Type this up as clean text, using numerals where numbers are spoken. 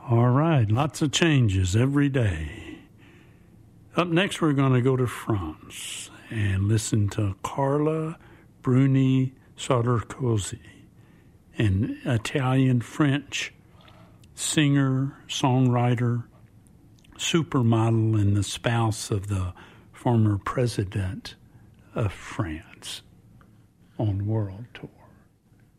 All right, lots of changes every day. Up next, we're going to go to France and listen to Carla Bruni Sarkozy, an Italian-French singer, songwriter, supermodel, and the spouse of the former president of France on world tour.